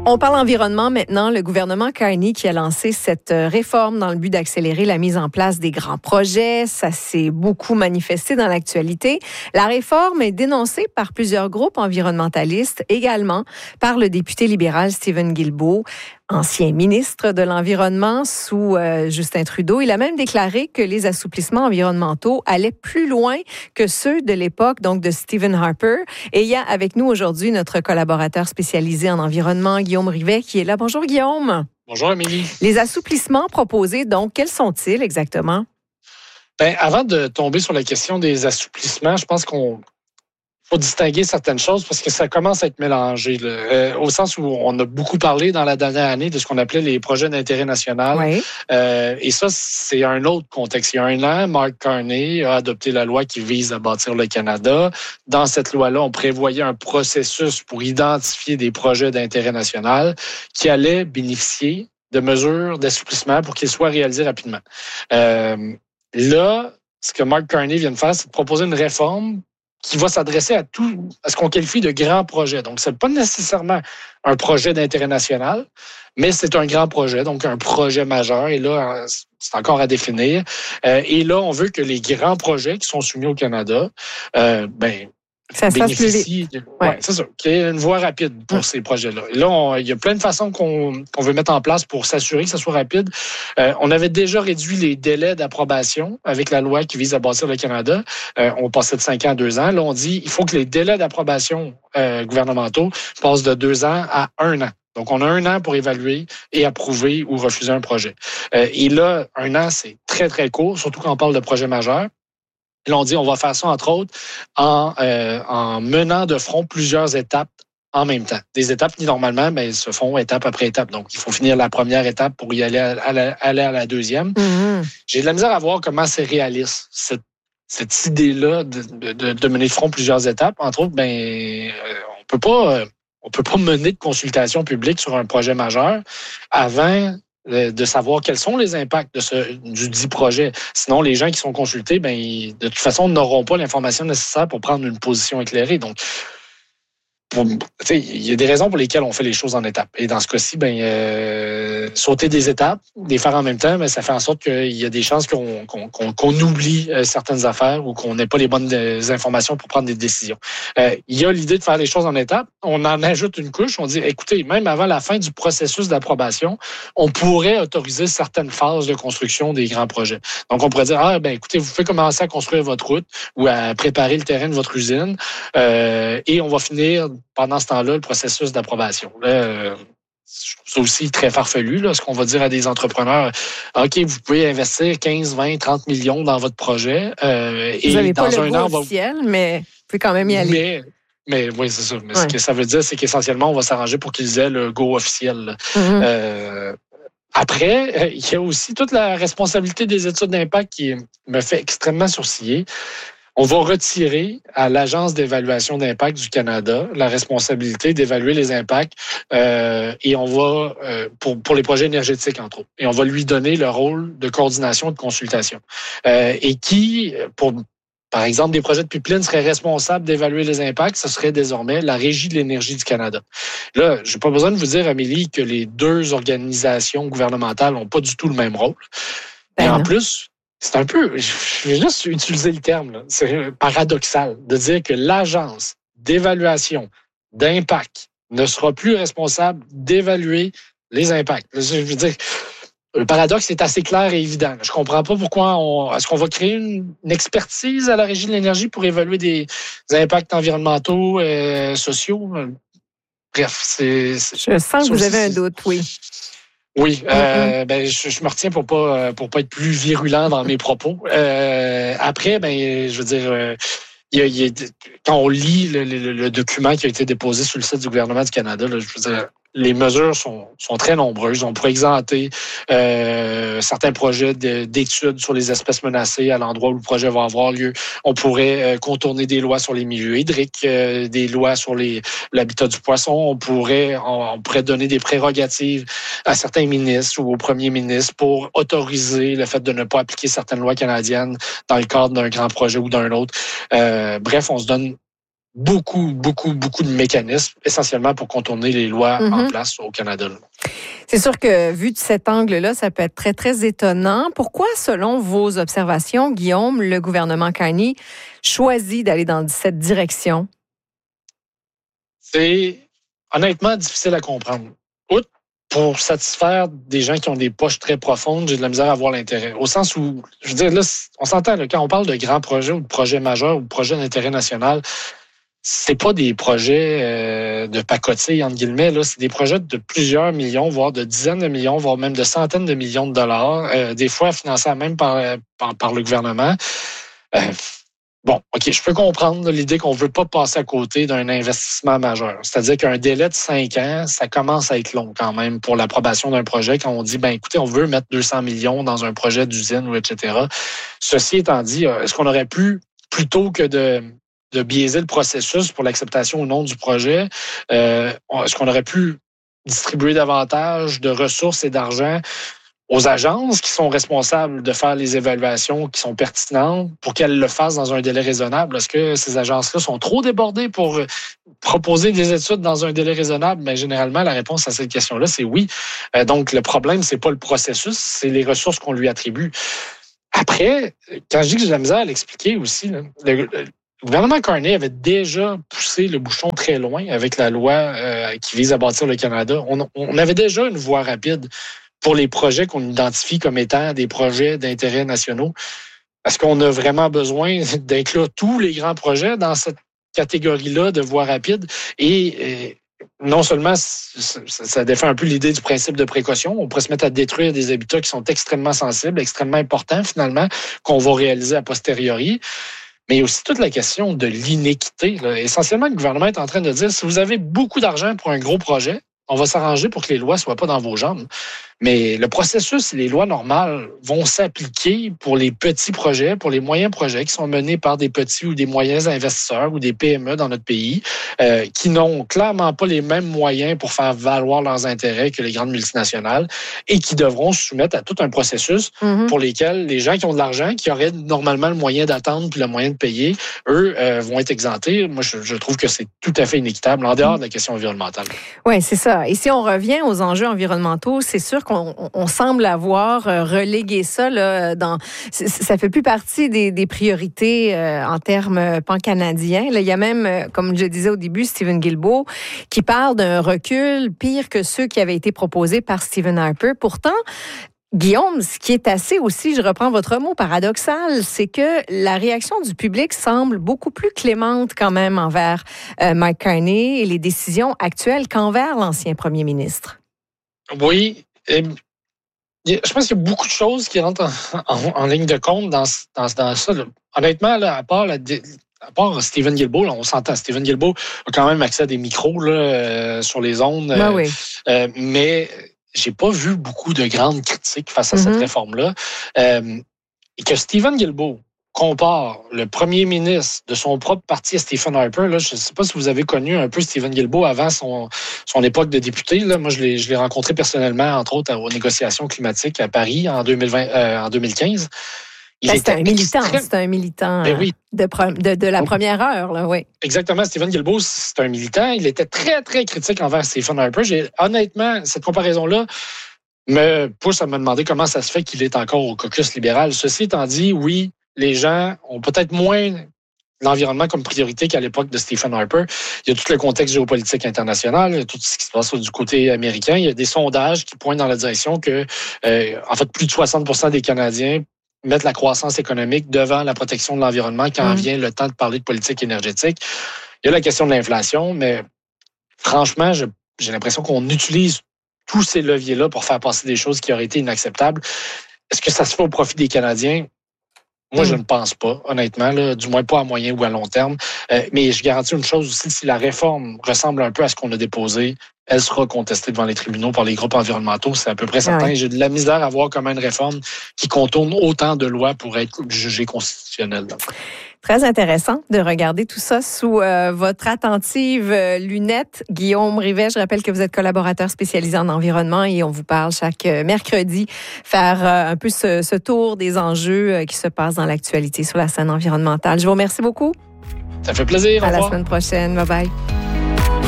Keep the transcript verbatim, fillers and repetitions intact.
On parle environnement maintenant. Le gouvernement Carney qui a lancé cette réforme dans le but d'accélérer la mise en place des grands projets. Ça s'est beaucoup manifesté dans l'actualité. La réforme est dénoncée par plusieurs groupes environnementalistes, également par le député libéral Steven Guilbeault, ancien ministre de l'Environnement sous euh, Justin Trudeau. Il a même déclaré que les assouplissements environnementaux allaient plus loin que ceux de l'époque, donc de Stephen Harper. Et il y a avec nous aujourd'hui notre collaborateur spécialisé en environnement, Guillaume Rivet, qui est là. Bonjour Guillaume. Bonjour Amélie. Les assouplissements proposés, donc, quels sont-ils exactement? Ben, avant de tomber sur la question des assouplissements, je pense qu'on faut distinguer certaines choses parce que ça commence à être mélangé. Là. Euh, au sens où on a beaucoup parlé dans la dernière année de ce qu'on appelait les projets d'intérêt national. Oui. Euh, et ça, c'est un autre contexte. Il y a un an, Mark Carney a adopté la loi qui vise à bâtir le Canada. Dans cette loi-là, on prévoyait un processus pour identifier des projets d'intérêt national qui allaient bénéficier de mesures d'assouplissement pour qu'ils soient réalisés rapidement. Euh, là, ce que Mark Carney vient de faire, c'est de proposer une réforme qui va s'adresser à tout, à ce qu'on qualifie de grands projets. Donc, ce n'est pas nécessairement un projet d'intérêt national, mais c'est un grand projet, donc un projet majeur. Et là, c'est encore à définir. Euh, et là, on veut que les grands projets qui sont soumis au Canada, euh, ben, ça se fasse plus vite. De, ouais. Ouais, c'est ça, qu'il y ait une voie rapide pour mmh. ces projets-là. Et là, on, il y a plein de façons qu'on, qu'on veut mettre en place pour s'assurer que ça soit rapide. Euh, on avait déjà réduit les délais d'approbation avec la loi qui vise à bâtir le Canada. Euh, on passait de cinq ans à deux ans. Là, on dit il faut que les délais d'approbation euh, gouvernementaux passent de deux ans à un an. Donc, on a un an pour évaluer et approuver ou refuser un projet. Euh, et là, un an, c'est très, très court, surtout quand on parle de projets majeurs. Là, on dit on va faire ça, entre autres, en, euh, en menant de front plusieurs étapes en même temps. Des étapes qui, normalement, ben, se font étape après étape. Donc, il faut finir la première étape pour y aller à, à, la, aller à la deuxième. Mm-hmm. J'ai de la misère à voir comment c'est réaliste, cette, cette idée-là de, de, de mener de front plusieurs étapes. Entre autres, ben, euh, on peut pas... Euh, on peut pas mener de consultation publique sur un projet majeur avant de savoir quels sont les impacts de ce, du dit projet. Sinon, les gens qui sont consultés, ben, ils, de toute façon, n'auront pas l'information nécessaire pour prendre une position éclairée. Donc, il y a des raisons pour lesquelles on fait les choses en étapes. Et dans ce cas-ci, ben, euh, sauter des étapes, les faire en même temps, ben, ça fait en sorte qu'il y a des chances qu'on, qu'on, qu'on, qu'on oublie certaines affaires ou qu'on n'ait pas les bonnes informations pour prendre des décisions. Euh, il y a l'idée de faire les choses en étapes. On en ajoute une couche. On dit, écoutez, même avant la fin du processus d'approbation, on pourrait autoriser certaines phases de construction des grands projets. Donc, on pourrait dire, ah, ben, écoutez, vous pouvez commencer à construire votre route ou à préparer le terrain de votre usine euh, et on va finir pendant ce temps-là, le processus d'approbation. Là, euh, je trouve ça aussi très farfelu, là, ce qu'on va dire à des entrepreneurs. OK, vous pouvez investir quinze, vingt, trente millions dans votre projet. Euh, vous n'avez pas dans le un goût an, officiel, va... mais vous pouvez quand même y aller. Mais, mais oui, c'est ça. Mais ouais. Ce que ça veut dire, c'est qu'essentiellement, on va s'arranger pour qu'ils aient le go officiel. Mm-hmm. Euh, Après, il y a aussi toute la responsabilité des études d'impact qui me fait extrêmement sourciller. On va retirer à l'Agence d'évaluation d'impact du Canada la responsabilité d'évaluer les impacts euh, et on va, euh, pour, pour les projets énergétiques, entre autres, et on va lui donner le rôle de coordination et de consultation. Euh, et qui, pour, par exemple, des projets de pipeline seraient responsables d'évaluer les impacts, ce serait désormais la Régie de l'énergie du Canada. Là, je n'ai pas besoin de vous dire, Amélie, que les deux organisations gouvernementales n'ont pas du tout le même rôle. Ben et en non. plus... C'est un peu, je vais juste utiliser le terme, là, c'est paradoxal de dire que l'agence d'évaluation d'impact ne sera plus responsable d'évaluer les impacts. Je veux dire, le paradoxe est assez clair et évident. Je comprends pas pourquoi on, est-ce qu'on va créer une, une expertise à la Régie de l'énergie pour évaluer des, des impacts environnementaux, euh, sociaux. Bref, c'est, c'est... Je sens que vous avez un doute, oui. Oui, euh, mm-hmm. ben je, je me retiens pour pas pour pas être plus virulent dans mes propos. Euh, après, ben je veux dire, euh, il y a, il y a, quand on lit le, le, le document qui a été déposé sur le site du gouvernement du Canada, là, je veux dire, les mesures sont, sont très nombreuses. On pourrait exempter euh, certains projets de, d'études sur les espèces menacées à l'endroit où le projet va avoir lieu. On pourrait euh, contourner des lois sur les milieux hydriques, euh, des lois sur les, l'habitat du poisson. On pourrait, on, on pourrait donner des prérogatives à certains ministres ou au premier ministre pour autoriser le fait de ne pas appliquer certaines lois canadiennes dans le cadre d'un grand projet ou d'un autre. Euh, bref, on se donne beaucoup, beaucoup, beaucoup de mécanismes, essentiellement pour contourner les lois mm-hmm. en place au Canada. Là. C'est sûr que, vu de cet angle-là, ça peut être très, très étonnant. Pourquoi, selon vos observations, Guillaume, le gouvernement Carney choisit d'aller dans cette direction? C'est honnêtement difficile à comprendre. Outre pour satisfaire des gens qui ont des poches très profondes, j'ai de la misère à voir l'intérêt. Au sens où, je veux dire, là, on s'entend, là, quand on parle de grands projets ou de projets majeurs ou de projets d'intérêt national, c'est pas des projets euh, de pacotille, entre guillemets, là, c'est des projets de plusieurs millions, voire de dizaines de millions, voire même de centaines de millions de dollars, euh, des fois financés même par, par, par le gouvernement. Euh, bon, OK, je peux comprendre là, l'idée qu'on veut pas passer à côté d'un investissement majeur. C'est-à-dire qu'un délai de cinq ans, ça commence à être long quand même pour l'approbation d'un projet quand on dit, ben écoutez, on veut mettre deux cents millions dans un projet d'usine ou et cetera. Ceci étant dit, est-ce qu'on aurait pu, plutôt que de de biaiser le processus pour l'acceptation ou non du projet, euh, est-ce qu'on aurait pu distribuer davantage de ressources et d'argent aux agences qui sont responsables de faire les évaluations qui sont pertinentes pour qu'elles le fassent dans un délai raisonnable? Est-ce que ces agences-là sont trop débordées pour proposer des études dans un délai raisonnable? Mais généralement, la réponse à cette question-là, c'est oui. Euh, donc, le problème, c'est pas le processus, c'est les ressources qu'on lui attribue. Après, quand je dis que j'ai de la misère à l'expliquer aussi, là, le, Le gouvernement Carney avait déjà poussé le bouchon très loin avec la loi euh, qui vise à bâtir le Canada. On, on avait déjà une voie rapide pour les projets qu'on identifie comme étant des projets d'intérêt nationaux. Parce qu'on a vraiment besoin d'inclure tous les grands projets dans cette catégorie-là de voie rapide. Et euh, non seulement ça, ça défait un peu l'idée du principe de précaution, on pourrait se mettre à détruire des habitats qui sont extrêmement sensibles, extrêmement importants finalement, qu'on va réaliser a posteriori. Mais il y a aussi toute la question de l'inéquité. Là. Essentiellement, le gouvernement est en train de dire, si vous avez beaucoup d'argent pour un gros projet, on va s'arranger pour que les lois ne soient pas dans vos jambes. Mais le processus et les lois normales vont s'appliquer pour les petits projets, pour les moyens projets qui sont menés par des petits ou des moyens investisseurs ou des P M E dans notre pays, euh, qui n'ont clairement pas les mêmes moyens pour faire valoir leurs intérêts que les grandes multinationales et qui devront se soumettre à tout un processus mm-hmm. pour lesquels les gens qui ont de l'argent, qui auraient normalement le moyen d'attendre puis le moyen de payer, eux, euh, vont être exemptés. Moi, je, je trouve que c'est tout à fait inéquitable en dehors de la question environnementale. Oui, c'est ça. Et si on revient aux enjeux environnementaux, c'est sûr qu'on On, on semble avoir relégué ça là, dans ça fait plus partie des, des priorités euh, en termes pan-canadiens. Là, il y a même, comme je disais au début, Stephen Guilbeault qui parle d'un recul pire que ceux qui avaient été proposés par Stephen Harper. Pourtant, Guillaume, ce qui est assez aussi, je reprends votre mot, paradoxal, c'est que la réaction du public semble beaucoup plus clémente quand même envers euh, Mike Carney et les décisions actuelles qu'envers l'ancien premier ministre. Oui. Et, je pense qu'il y a beaucoup de choses qui rentrent en, en, en ligne de compte dans, dans, dans ça. Là. Honnêtement, là, à part, la, à part Stephen Guilbeault, là, on s'entend. Stephen Guilbeault a quand même accès à des micros là, euh, sur les ondes. Ben euh, oui. euh, mais j'ai pas vu beaucoup de grandes critiques face à mm-hmm. cette réforme-là. Euh, et que Stephen Guilbeault compare le premier ministre de son propre parti à Stephen Harper. Là, je ne sais pas si vous avez connu un peu Stephen Guilbeault avant son, son époque de député. Là. Moi, je l'ai, je l'ai rencontré personnellement, entre autres, aux négociations climatiques à Paris en, deux mille vingt, euh, en deux mille quinze. Il ben, c'était un militant, extrême... c'était un militant ben oui. de, de, de la première heure. Là, oui. Exactement. Stephen Guilbeault, c'est un militant. Il était très, très critique envers Stephen Harper. J'ai, honnêtement, cette comparaison-là me pousse à me demander comment ça se fait qu'il est encore au caucus libéral. Ceci étant dit, oui, les gens ont peut-être moins l'environnement comme priorité qu'à l'époque de Stephen Harper. Il y a tout le contexte géopolitique international, il y a tout ce qui se passe du côté américain. Il y a des sondages qui pointent dans la direction que, euh, en fait, plus de soixante pour cent des Canadiens mettre la croissance économique devant la protection de l'environnement quand mmh. vient le temps de parler de politique énergétique. Il y a la question de l'inflation, mais franchement, je, j'ai l'impression qu'on utilise tous ces leviers-là pour faire passer des choses qui auraient été inacceptables. Est-ce que ça se fait au profit des Canadiens? Moi, mmh. je ne pense pas, honnêtement, là, du moins pas à moyen ou à long terme. Euh, mais je garantis une chose aussi, si la réforme ressemble un peu à ce qu'on a déposé, elle sera contestée devant les tribunaux par les groupes environnementaux, c'est à peu près certain. Ouais. J'ai de la misère à voir comment une réforme qui contourne autant de lois pourrait être jugée constitutionnelle. Donc. Très intéressant de regarder tout ça sous euh, votre attentive euh, lunette. Guillaume Rivet, je rappelle que vous êtes collaborateur spécialisé en environnement et on vous parle chaque euh, mercredi, faire euh, un peu ce, ce tour des enjeux euh, qui se passent dans l'actualité sur la scène environnementale. Je vous remercie beaucoup. Ça fait plaisir. À au la revoir. semaine prochaine. Bye bye.